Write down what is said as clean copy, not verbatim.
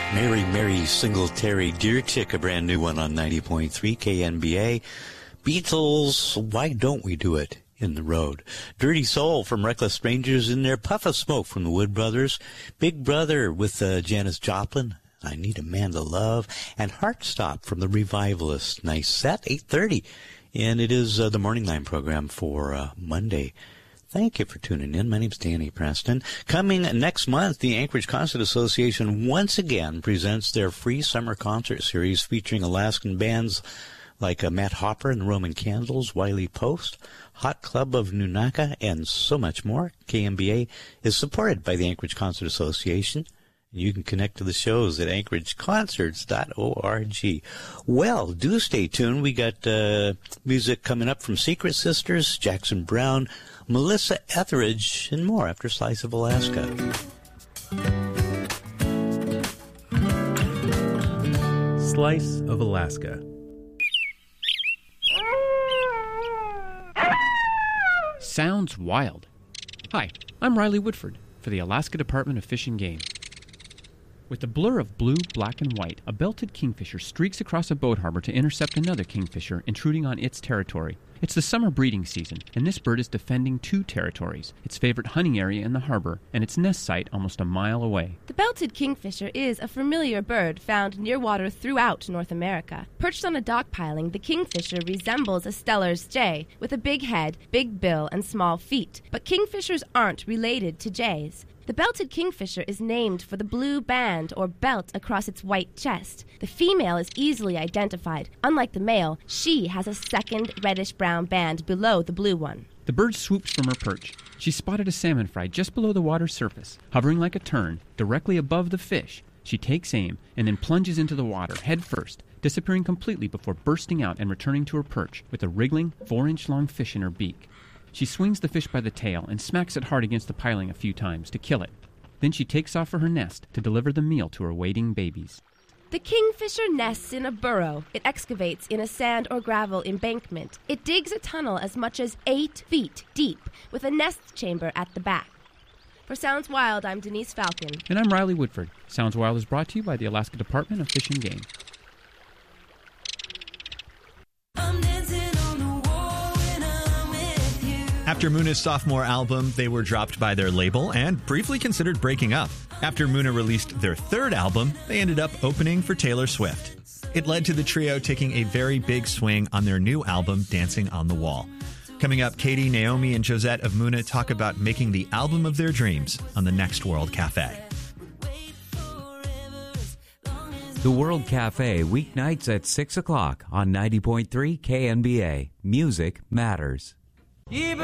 Mary Singletary, Dear Chick, a brand new one on 90.3 KNBA. Beatles, Why Don't We Do It in the Road. Dirty Soul from Reckless Strangers in there. Puff of Smoke from the Wood Brothers. Big Brother with Janis Joplin, I Need a Man to Love. And Heart Stop from the Revivalists. Nice set, 8:30. And it is the Morning Line program for Monday. Thank you for tuning in. My name's Danny Preston. Coming next month, the Anchorage Concert Association once again presents their free summer concert series featuring Alaskan bands like Matt Hopper and the Roman Candles, Wiley Post, Hot Club of Nunaka, and so much more. KMBA is supported by the Anchorage Concert Association. You can connect to the shows at anchorageconcerts.org. Well, do stay tuned. We got music coming up from Secret Sisters, Jackson Browne, Melissa Etheridge, and more after Slice of Alaska. Slice of Alaska. Sounds wild. Hi, I'm Riley Woodford for the Alaska Department of Fish and Game. With the blur of blue, black, and white, a belted kingfisher streaks across a boat harbor to intercept another kingfisher intruding on its territory. It's the summer breeding season, and this bird is defending two territories, its favorite hunting area in the harbor and its nest site almost a mile away. The belted kingfisher is a familiar bird found near water throughout North America. Perched on a dock piling, the kingfisher resembles a Steller's jay, with a big head, big bill, and small feet. But kingfishers aren't related to jays. The belted kingfisher is named for the blue band or belt across its white chest. The female is easily identified. Unlike the male, she has a second reddish-brown band below the blue one. The bird swoops from her perch. She spotted a salmon fry just below the water's surface, hovering like a tern, directly above the fish. She takes aim and then plunges into the water, head first, disappearing completely before bursting out and returning to her perch with a wriggling, 4-inch-long fish in her beak. She swings the fish by the tail and smacks it hard against the piling a few times to kill it. Then she takes off for her nest to deliver the meal to her waiting babies. The kingfisher nests in a burrow. It excavates in a sand or gravel embankment. It digs a tunnel as much as 8 feet deep with a nest chamber at the back. For Sounds Wild, I'm Denise Falcon. And I'm Riley Woodford. Sounds Wild is brought to you by the Alaska Department of Fish and Game. After Muna's sophomore album, they were dropped by their label and briefly considered breaking up. After Muna released their third album, they ended up opening for Taylor Swift. It led to the trio taking a very big swing on their new album, Dancing on the Wall. Coming up, Katie, Naomi, and Josette of Muna talk about making the album of their dreams on the Next World Cafe. The World Cafe, weeknights at 6 o'clock on 90.3 KNBA. Music matters.